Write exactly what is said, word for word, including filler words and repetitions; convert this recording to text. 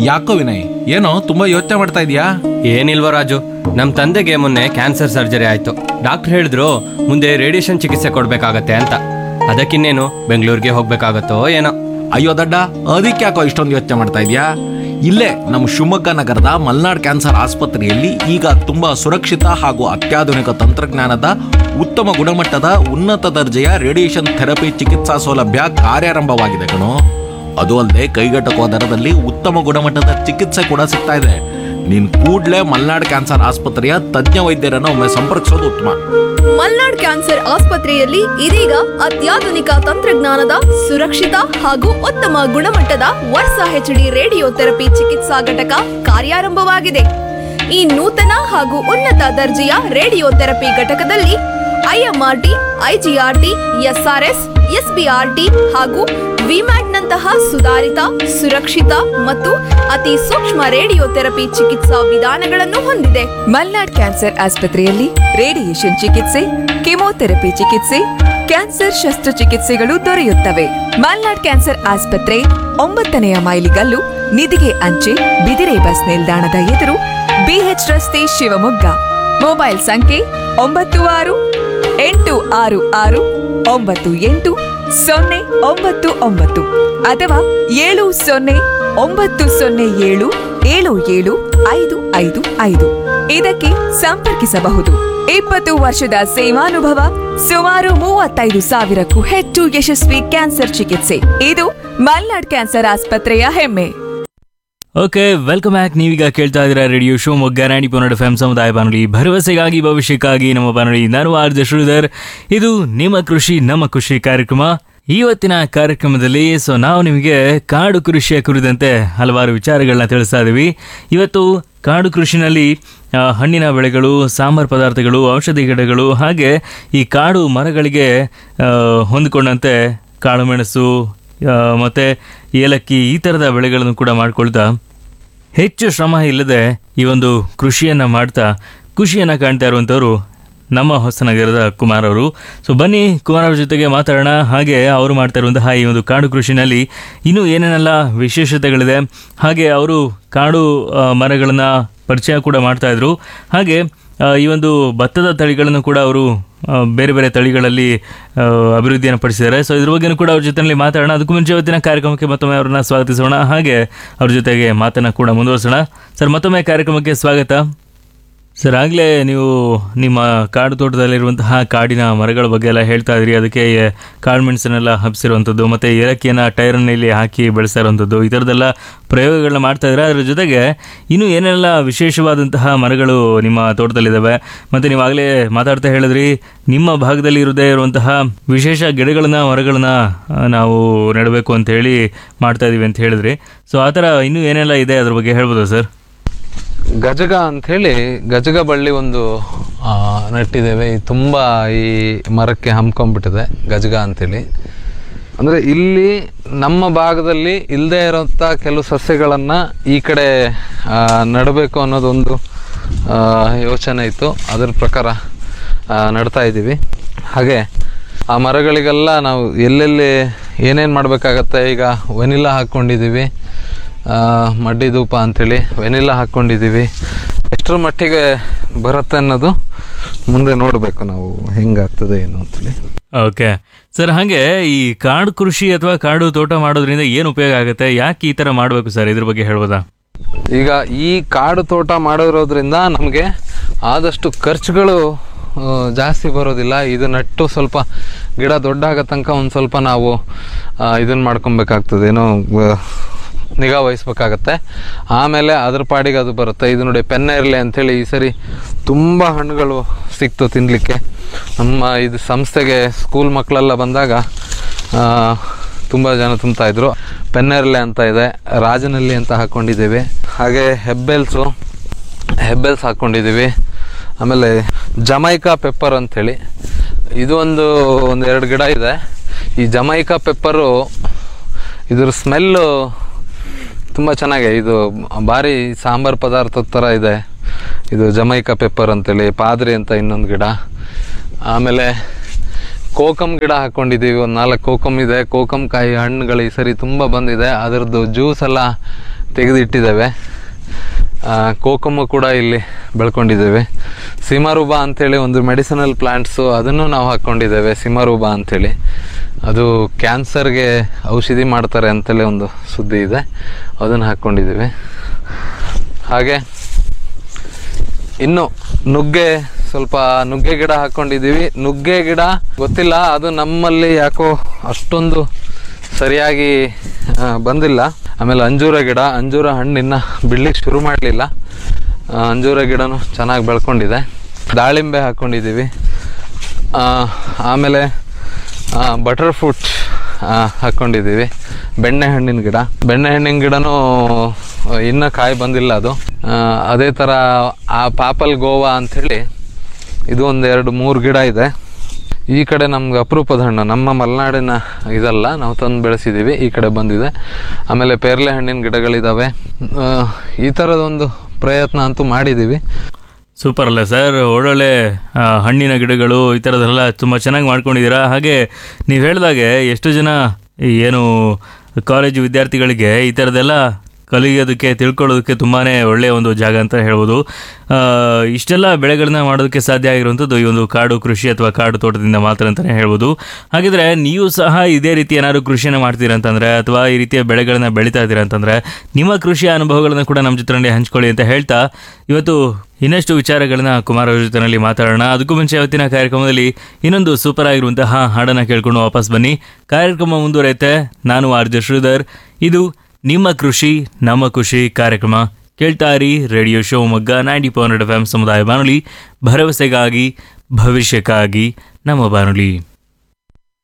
ಯಾಕೋ ವಿನಯ್, ಏನೋ ತುಂಬಾ ಯೋಚನೆ ಮಾಡ್ತಾ ಇದೀಯಾ? ಏನಿಲ್ವ ರಾಜು, ನಮ್ಮ ತಂದೆಗೆ ಮೊನ್ನೆ ಕ್ಯಾನ್ಸರ್ ಸರ್ಜರಿ ಆಯ್ತು. ಡಾಕ್ಟರ್ ಹೇಳಿದ್ರು ಮುಂದೆ ರೇಡಿಯೇಷನ್ ಚಿಕಿತ್ಸೆ ಕೊಡ್ಬೇಕಾಗತ್ತೆ ಅಂತ. ಅದಕ್ಕಿನ್ನೇನು ಬೆಂಗಳೂರಿಗೆ ಹೋಗ್ಬೇಕಾಗತ್ತೋ ಏನೋ. ಅಯ್ಯೋ ದಡ್ಡ, ಅದಕ್ಕೆ ಯಾಕೋ ಇಷ್ಟೊಂದು ಯೋಚನೆ ಮಾಡ್ತಾ ಇದೀಯಾ? ಇಲ್ಲೇ ನಮ್ಮ ಶಿವಮೊಗ್ಗ ನಗರದ ಮಲ್ನಾಡ್ ಕ್ಯಾನ್ಸರ್ ಆಸ್ಪತ್ರೆಯಲ್ಲಿ ಈಗ ತುಂಬಾ ಸುರಕ್ಷಿತ ಹಾಗೂ ಅತ್ಯಾಧುನಿಕ ತಂತ್ರಜ್ಞಾನದ ಉತ್ತಮ ಗುಣಮಟ್ಟದ ಉನ್ನತ ದರ್ಜೆಯ ರೇಡಿಯೇಷನ್ ಥೆರಪಿ ಚಿಕಿತ್ಸಾ ಸೌಲಭ್ಯ ಕಾರ್ಯಾರಂಭವಾಗಿದೆ ಕಣೋ. ಅದು ಅಲ್ಲದೆ ಕೈಗೆಟಕುವ ದರದಲ್ಲಿ ಉತ್ತಮ ಗುಣಮಟ್ಟದ ಚಿಕಿತ್ಸೆ ಕೂಡ ಸಿಗ್ತಾ ಇದೆ. ನೀನ್ ಕೂಡ್ಲೇ ಮಲ್ನಾಡ್ ಕ್ಯಾನ್ಸರ್ ಆಸ್ಪತ್ರೆಯ ತಜ್ಞ ವೈದ್ಯರನ್ನು ಒಮ್ಮೆ ಸಂಪರ್ಕಿಸೋದು ಉತ್ತಮ. ಮಲ್ನಾಡ್ ಕ್ಯಾನ್ಸರ್ ಆಸ್ಪತ್ರೆಯಲ್ಲಿ ಇದೀಗ ಅತ್ಯಾಧುನಿಕ ತಂತ್ರಜ್ಞಾನದ ಸುರಕ್ಷಿತ ಹಾಗೂ ಉತ್ತಮ ಗುಣಮಟ್ಟದ ವರ್ಸಾ ಹೆಚ್ಡಿ ರೇಡಿಯೋ ಥೆರಪಿ ಚಿಕಿತ್ಸಾ ಘಟಕ ಕಾರ್ಯಾರಂಭವಾಗಿದೆ. ಈ ನೂತನ ಹಾಗೂ ಉನ್ನತ ದರ್ಜೆಯ ರೇಡಿಯೋ ಥೆರಪಿ ಘಟಕದಲ್ಲಿ ಐಎಂಆರ್ಟಿ, ಐಜಿಆರ್ಟಿ, ಎಸ್ಆರ್ಎಸ್, ಎಸ್ಬಿಆರ್ಟಿ ಹಾಗೂ ವಿಮ್ಯಾಟ್ನಂತಹ ಸುಧಾರಿತ, ಸುರಕ್ಷಿತ ಮತ್ತು ಅತಿ ಸೂಕ್ಷ್ಮ ರೇಡಿಯೋ ಥೆರಪಿ ಚಿಕಿತ್ಸಾ ವಿಧಾನಗಳನ್ನು ಹೊಂದಿದೆ. ಮಲ್ನಾಡ್ ಕ್ಯಾನ್ಸರ್ ಆಸ್ಪತ್ರೆಯಲ್ಲಿ ರೇಡಿಯೇಷನ್ ಚಿಕಿತ್ಸೆ, ಕೆಮೊಥೆರಪಿ ಚಿಕಿತ್ಸೆ, ಕ್ಯಾನ್ಸರ್ ಶಸ್ತ್ರಚಿಕಿತ್ಸೆಗಳು ದೊರೆಯುತ್ತವೆ. ಮಲ್ನಾಡ್ ಕ್ಯಾನ್ಸರ್ ಆಸ್ಪತ್ರೆ ಒಂಬತ್ತನೆಯ ಮೈಲಿಗಲ್ಲು, ನಿಧಿಗೆ ಅಂಚೆ, ಬಿದಿರೆ ಬಸ್ ನಿಲ್ದಾಣದ ಎದುರು, ಬಿಎಚ್ ರಸ್ತೆ, ಶಿವಮೊಗ್ಗ. ಮೊಬೈಲ್ ಸಂಖ್ಯೆ ಒಂಬತ್ತು ಆರು ಎಂಟು ಆರು ಆರು ಒಂಬತ್ತು ಎಂಟು ಸೊನ್ನೆ ಒಂಬತ್ತು ಒಂಬತ್ತು ಅಥವಾ ಏಳು ಸೊನ್ನೆ ಒಂಬತ್ತು ಸೊನ್ನೆ ಏಳು ಏಳು ಏಳು ಐದು ಐದು ಐದು ಇದಕ್ಕೆ ಸಂಪರ್ಕಿಸಬಹುದು. ಇಪ್ಪತ್ತು ವರ್ಷದ ಸೇವಾನುಭವ, ಸುಮಾರು ಮೂವತ್ತೈದು ಸಾವಿರಕ್ಕೂ ಹೆಚ್ಚು ಯಶಸ್ವಿ ಕ್ಯಾನ್ಸರ್ ಚಿಕಿತ್ಸೆ. ಇದು ಮಲ್ನಾಡ್ ಕ್ಯಾನ್ಸರ್ ಆಸ್ಪತ್ರೆಯ ಹೆಮ್ಮೆ. Okay, welcome back. ನೀವೀಗ ಕೇಳ್ತಾ ಇದ್ದೀರಾ radio Shivamogga ninety point F M ಸಮುದಾಯ ಬಾನುಲಿ, ಭರವಸೆಗಾಗಿ ಭವಿಷ್ಯಕ್ಕಾಗಿ ನಮ್ಮ ಬಾನುಲಿ. ನಾನು ಆರ್ ಜೆ ಶ್ರೀಧರ್. ಇದು ನಿಮ್ಮ ಕೃಷಿ ನಮ್ಮ ಖುಷಿ ಕಾರ್ಯಕ್ರಮ. ಇವತ್ತಿನ ಕಾರ್ಯಕ್ರಮದಲ್ಲಿ ಸೊ ನಾವು ನಿಮಗೆ ಕಾಡು ಕೃಷಿಯ ಕುರಿತಂತೆ ಹಲವಾರು ವಿಚಾರಗಳನ್ನ ತಿಳಿಸ್ತಾ ಇದ್ದೀವಿ. ಇವತ್ತು ಕಾಡು ಕೃಷಿನಲ್ಲಿ ಹಣ್ಣಿನ ಬೆಳೆಗಳು, ಸಾಂಬಾರ್ ಪದಾರ್ಥಗಳು, ಔಷಧಿ ಗಿಡಗಳು, ಹಾಗೆ ಈ ಕಾಡು ಮರಗಳಿಗೆ ಹೊಂದಿಕೊಂಡಂತೆ ಕಾಳುಮೆಣಸು ಮತ್ತು ಏಲಕ್ಕಿ ಈ ಥರದ ಬೆಳೆಗಳನ್ನು ಕೂಡ ಮಾಡ್ಕೊಳ್ತಾ ಹೆಚ್ಚು ಶ್ರಮ ಇಲ್ಲದೆ ಈ ಒಂದು ಕೃಷಿಯನ್ನು ಮಾಡ್ತಾ ಖುಷಿಯನ್ನು ಕಾಣ್ತಾ ಇರುವಂಥವ್ರು ನಮ್ಮ ಹೊಸನಗರದ ಕುಮಾರ್ ಅವರು. ಸೊ ಬನ್ನಿ ಕುಮಾರ್ ಅವ್ರ ಜೊತೆಗೆ ಮಾತಾಡೋಣ. ಹಾಗೆ ಅವರು ಮಾಡ್ತಾ ಇರುವಂತಹ ಈ ಒಂದು ಕಾಡು ಕೃಷಿನಲ್ಲಿ ಇನ್ನೂ ಏನೇನೆಲ್ಲ ವಿಶೇಷತೆಗಳಿದೆ, ಹಾಗೆ ಅವರು ಕಾಡು ಮರಗಳನ್ನು ಪರಿಚಯ ಕೂಡ ಮಾಡ್ತಾಯಿದ್ರು. ಹಾಗೆ ಈ ಒಂದು ಭತ್ತದ ತಳಿಗಳನ್ನು ಕೂಡ ಅವರು ಬೇರೆ ಬೇರೆ ತಳಿಗಳಲ್ಲಿ ಅಭಿವೃದ್ಧಿಯನ್ನು ಪಡಿಸಿದ್ದಾರೆ. ಸೊ ಇದ್ರ ಬಗ್ಗೆನೂ ಕೂಡ ಅವ್ರ ಜೊತೆಯಲ್ಲಿ ಮಾತಾಡೋಣ. ಅದಕ್ಕೂ ಮುಂಚೆ ಇವತ್ತಿನ ಕಾರ್ಯಕ್ರಮಕ್ಕೆ ಮತ್ತೊಮ್ಮೆ ಅವ್ರನ್ನ ಸ್ವಾಗತಿಸೋಣ, ಹಾಗೆ ಅವ್ರ ಜೊತೆಗೆ ಮಾತನ್ನು ಕೂಡ ಮುಂದುವರಿಸೋಣ. ಸರ್, ಮತ್ತೊಮ್ಮೆ ಕಾರ್ಯಕ್ರಮಕ್ಕೆ ಸ್ವಾಗತ. ಸರ್, ಆಗಲೇ ನೀವು ನಿಮ್ಮ ಕಾಡು ತೋಟದಲ್ಲಿರುವಂತಹ ಕಾಡಿನ ಮರಗಳ ಬಗ್ಗೆ ಎಲ್ಲ ಹೇಳ್ತಾ ಇದ್ರಿ. ಅದಕ್ಕೆ ಕಾಳು ಮೆಣಸನ್ನೆಲ್ಲ ಹಬ್ಸಿರುವಂಥದ್ದು ಮತ್ತು ಏಲಕ್ಕಿಯನ್ನು ಟೈರನ್ನಲ್ಲಿ ಹಾಕಿ ಬೆಳೆಸ್ತಾ ಇರುವಂಥದ್ದು, ಈ ಥರದ್ದೆಲ್ಲ ಪ್ರಯೋಗಗಳನ್ನ ಮಾಡ್ತಾ ಇದ್ದಾರೆ. ಅದರ ಜೊತೆಗೆ ಇನ್ನೂ ಏನೆಲ್ಲ ವಿಶೇಷವಾದಂತಹ ಮರಗಳು ನಿಮ್ಮ ತೋಟದಲ್ಲಿದ್ದಾವೆ, ಮತ್ತು ನೀವು ಆಗಲೇ ಮಾತಾಡ್ತಾ ಹೇಳಿದ್ರಿ ನಿಮ್ಮ ಭಾಗದಲ್ಲಿ ಇರದೇ ಇರುವಂತಹ ವಿಶೇಷ ಗಿಡಗಳನ್ನ ಮರಗಳನ್ನ ನಾವು ನೆಡಬೇಕು ಅಂತ ಹೇಳಿ ಮಾಡ್ತಾ ಇದ್ದೀವಿ ಅಂತ ಹೇಳಿದ್ರಿ. ಸೊ ಆ ಥರ ಇನ್ನೂ ಏನೆಲ್ಲ ಇದೆ ಅದ್ರ ಬಗ್ಗೆ ಹೇಳ್ಬೋದಾ ಸರ್? ಗಜಗ ಅಂಥೇಳಿ ಗಜಗ ಬಳ್ಳಿ ಒಂದು ನೆಟ್ಟಿದ್ದೇವೆ. ತುಂಬ ಈ ಮರಕ್ಕೆ ಹಮ್ಕೊಂಡ್ಬಿಟ್ಟಿದೆ ಗಜಗ ಅಂಥೇಳಿ. ಅಂದರೆ ಇಲ್ಲಿ ನಮ್ಮ ಭಾಗದಲ್ಲಿ ಇಲ್ಲದೇ ಇರೋಂಥ ಕೆಲವು ಸಸ್ಯಗಳನ್ನು ಈ ಕಡೆ ನೆಡಬೇಕು ಅನ್ನೋದೊಂದು ಯೋಚನೆ ಇತ್ತು. ಅದರ ಪ್ರಕಾರ ನೆಡ್ತಾ ಇದ್ದೀವಿ. ಹಾಗೆ ಆ ಮರಗಳಿಗೆಲ್ಲ ನಾವು ಎಲ್ಲೆಲ್ಲಿ ಏನೇನು ಮಾಡಬೇಕಾಗತ್ತೆ, ಈಗ ವೆನಿಲಾ ಹಾಕ್ಕೊಂಡಿದ್ದೀವಿ, ಮಡ್ಡಿ ಧೂಪ ಅಂಥೇಳಿ ವೆನಿಲಾ ಹಾಕ್ಕೊಂಡಿದ್ದೀವಿ. ಎಷ್ಟರ ಮಟ್ಟಿಗೆ ಬರುತ್ತೆ ಅನ್ನೋದು ಮುಂದೆ ನೋಡಬೇಕು ನಾವು, ಹೆಂಗಾಗ್ತದೆ ಏನು ಅಂತೇಳಿ. ಓಕೆ ಸರ್, ಹಾಗೆ ಈ ಕಾಡು ಕೃಷಿ ಅಥವಾ ಕಾಡು ತೋಟ ಮಾಡೋದ್ರಿಂದ ಏನು ಉಪಯೋಗ ಆಗುತ್ತೆ, ಯಾಕೆ ಈ ಥರ ಮಾಡಬೇಕು ಸರ್, ಇದ್ರ ಬಗ್ಗೆ ಹೇಳ್ಬೋದಾ? ಈಗ ಈ ಕಾಡು ತೋಟ ಮಾಡಿರೋದ್ರಿಂದ ನಮಗೆ ಆದಷ್ಟು ಖರ್ಚುಗಳು ಜಾಸ್ತಿ ಬರೋದಿಲ್ಲ. ಇದು ನಟ್ಟು ಸ್ವಲ್ಪ ಗಿಡ ದೊಡ್ಡ ಆಗೋ ತನಕ ಒಂದು ಸ್ವಲ್ಪ ನಾವು ಇದನ್ನು ಮಾಡ್ಕೊಬೇಕಾಗ್ತದೆ, ಏನೋ ನಿಗಾ ವಹಿಸ್ಬೇಕಾಗತ್ತೆ. ಆಮೇಲೆ ಅದ್ರ ಪಾಡಿಗೆ ಅದು ಬರುತ್ತೆ. ಇದು ನೋಡಿ ಪೆನ್ನ ಇರಲಿ ಅಂಥೇಳಿ ಈ ಸರಿ ತುಂಬ ಹಣ್ಣುಗಳು ಸಿಕ್ತು ತಿನ್ನಲಿಕ್ಕೆ. ನಮ್ಮ ಇದು ಸಂಸ್ಥೆಗೆ ಸ್ಕೂಲ್ ಮಕ್ಕಳೆಲ್ಲ ಬಂದಾಗ ತುಂಬ ಜನ ತುಂಬ್ತಾಯಿದ್ರು. ಪೆನ್ನೆರಳೆ ಅಂತ ಇದೆ, ರಾಜನಲ್ಲಿ ಅಂತ ಹಾಕ್ಕೊಂಡಿದ್ದೀವಿ. ಹಾಗೆ ಹೆಬ್ಬೆಲ್ಸು ಹೆಬ್ಬೆಲ್ಸ್ ಹಾಕ್ಕೊಂಡಿದ್ದೀವಿ. ಆಮೇಲೆ ಜಮೈಕಾ ಪೆಪ್ಪರ್ ಅಂಥೇಳಿ ಇದು ಒಂದು ಒಂದು ಎರಡು ಗಿಡ ಇದೆ. ಈ ಜಮೈಕಾ ಪೆಪ್ಪರು ಇದ್ರ ಸ್ಮೆಲ್ಲು ತುಂಬ ಚೆನ್ನಾಗಿದೆ. ಇದು ಭಾರಿ ಸಾಂಬಾರು ಪದಾರ್ಥದ ಥರ ಇದೆ. ಇದು ಜಮೈಕಾ ಪೆಪ್ಪರ್ ಅಂತೇಳಿ. ಪಾದ್ರಿ ಅಂತ ಇನ್ನೊಂದು ಗಿಡ. ಆಮೇಲೆ ಕೋಕಮ್ ಗಿಡ ಹಾಕ್ಕೊಂಡಿದ್ದೀವಿ. ಒಂದು ನಾಲ್ಕು ಕೋಕಮ್ ಇದೆ. ಕೋಕಮ್ ಕಾಯಿ ಹಣ್ಣುಗಳು ಈ ಸರಿ ತುಂಬ ಬಂದಿದೆ. ಅದರದ್ದು ಜ್ಯೂಸ್ ಎಲ್ಲ ತೆಗೆದಿಟ್ಟಿದ್ದೇವೆ. ಕೋಕಮ್ಮು ಕೂಡ ಇಲ್ಲಿ ಬೆಳ್ಕೊಂಡಿದ್ದೇವೆ. ಸಿಮರೂಬಾ ಅಂಥೇಳಿ ಒಂದು ಮೆಡಿಸಿನಲ್ ಪ್ಲ್ಯಾಂಟ್ಸು, ಅದನ್ನು ನಾವು ಹಾಕ್ಕೊಂಡಿದ್ದೇವೆ. ಸಿಮರೂಬಾ ಅಂಥೇಳಿ ಅದು ಕ್ಯಾನ್ಸರ್ಗೆ ಔಷಧಿ ಮಾಡ್ತಾರೆ ಅಂತಲೇ ಒಂದು ಸುದ್ದಿ ಇದೆ, ಅದನ್ನು ಹಾಕ್ಕೊಂಡಿದ್ದೀವಿ. ಹಾಗೆ ಇನ್ನು ನುಗ್ಗೆ, ಸ್ವಲ್ಪ ನುಗ್ಗೆ ಗಿಡ ಹಾಕ್ಕೊಂಡಿದ್ದೀವಿ. ನುಗ್ಗೆ ಗಿಡ ಗೊತ್ತಿಲ್ಲ, ಅದು ನಮ್ಮಲ್ಲಿ ಯಾಕೋ ಅಷ್ಟೊಂದು ಸರಿಯಾಗಿ ಬಂದಿಲ್ಲ. ಆಮೇಲೆ ಅಂಜೂರ ಗಿಡ, ಅಂಜೂರ ಹಣ್ಣಿನ್ನು ಬಿಡ್ಲಿಕ್ಕೆ ಶುರು ಮಾಡಲಿಲ್ಲ. ಅಂಜೂರ ಗಿಡನೂ ಚೆನ್ನಾಗಿ ಬೆಳ್ಕೊಂಡಿದೆ. ದಾಳಿಂಬೆ ಹಾಕ್ಕೊಂಡಿದ್ದೀವಿ. ಆಮೇಲೆ ಬಟರ್ ಫ್ರೂಟ್ ಹಾಕ್ಕೊಂಡಿದ್ದೀವಿ. ಬೆಣ್ಣೆಹಣ್ಣಿನ ಗಿಡ, ಬೆಣ್ಣೆಹಣ್ಣಿನ ಗಿಡನೂ ಇನ್ನೂ ಕಾಯಿ ಬಂದಿಲ್ಲ ಅದು. ಅದೇ ಥರ ಆ ಪಾಪಲ್ ಗೋವಾ ಅಂಥೇಳಿ ಇದು ಒಂದು ಎರಡು ಮೂರು ಗಿಡ ಇದೆ. ಈ ಕಡೆ ನಮ್ಗೆ ಅಪರೂಪದ ಹಣ್ಣು, ನಮ್ಮ ಮಲೆನಾಡಿನ ಇದಲ್ಲ, ನಾವು ತಂದು ಬೆಳೆಸಿದ್ದೀವಿ, ಈ ಕಡೆ ಬಂದಿದೆ. ಆಮೇಲೆ ಪೇರ್ಲೆ ಹಣ್ಣಿನ ಗಿಡಗಳಿದ್ದಾವೆ. ಈ ಥರದೊಂದು ಪ್ರಯತ್ನ ಅಂತೂ ಮಾಡಿದ್ದೀವಿ. ಸೂಪರ್ ಅಲ್ಲ ಸರ್, ಒಳ್ಳೊಳ್ಳೆ ಹಣ್ಣಿನ ಗಿಡಗಳು ಈ ಥರದ್ದೆಲ್ಲ ತುಂಬ ಚೆನ್ನಾಗಿ ಮಾಡ್ಕೊಂಡಿದ್ದೀರಾ. ಹಾಗೆ ನೀವು ಹೇಳಿದಾಗೆ ಎಷ್ಟು ಜನ ಏನು ಕಾಲೇಜು ವಿದ್ಯಾರ್ಥಿಗಳಿಗೆ ಈ ಥರದ್ದೆಲ್ಲ ಕಲಿಯೋದಕ್ಕೆ, ತಿಳ್ಕೊಳ್ಳೋದಕ್ಕೆ ತುಂಬಾ ಒಳ್ಳೆಯ ಒಂದು ಜಾಗ ಅಂತ ಹೇಳ್ಬೋದು. ಇಷ್ಟೆಲ್ಲ ಬೆಳೆಗಳನ್ನ ಮಾಡೋದಕ್ಕೆ ಸಾಧ್ಯ ಆಗಿರುವಂಥದ್ದು ಈ ಒಂದು ಕಾಡು ಕೃಷಿ ಅಥವಾ ಕಾಡು ತೋಟದಿಂದ ಮಾತ್ರ ಅಂತಲೇ ಹೇಳ್ಬೋದು. ಹಾಗಿದ್ರೆ ನೀವು ಸಹ ಇದೇ ರೀತಿ ಏನಾದ್ರು ಕೃಷಿಯನ್ನು ಮಾಡ್ತೀರಾ ಅಂತಂದರೆ, ಅಥವಾ ಈ ರೀತಿಯ ಬೆಳೆಗಳನ್ನ ಬೆಳೀತಾ ಇದ್ದೀರಾ ಅಂತಂದರೆ, ನಿಮ್ಮ ಕೃಷಿಯ ಅನುಭವಗಳನ್ನು ಕೂಡ ನಮ್ಮ ಜೊತೆ ಹಂಚ್ಕೊಳ್ಳಿ ಅಂತ ಹೇಳ್ತಾ, ಇವತ್ತು ಇನ್ನಷ್ಟು ವಿಚಾರಗಳನ್ನ ಕುಮಾರ್ ಅವ್ರ ಜೊತೆನಲ್ಲಿ ಮಾತಾಡೋಣ. ಅದಕ್ಕೂ ಮುಂಚೆ ಇವತ್ತಿನ ಕಾರ್ಯಕ್ರಮದಲ್ಲಿ ಇನ್ನೊಂದು ಸೂಪರ್ ಆಗಿರುವಂತಹ ಹಾಡನ್ನು ಕೇಳ್ಕೊಂಡು ವಾಪಸ್ ಬನ್ನಿ. ಕಾರ್ಯಕ್ರಮ ಮುಂದುವರೆಯುತ್ತೆ. ನಾನು ಆರ್ ಜೆ ಶ್ರೀಧರ್. ಇದು ನಿಮ್ಮ ಕೃಷಿ ನಮ್ಮ ಖುಷಿ ಕಾರ್ಯಕ್ರಮ. ಕೇಳ್ತಾ ಇರಿ radio Shivamogga ninety point F M ಸಮುದಾಯ ಬಾನುಲಿ, ಭರವಸೆಗಾಗಿ ಭವಿಷ್ಯಕ್ಕಾಗಿ ನಮ್ಮ ಬಾನುಲಿ.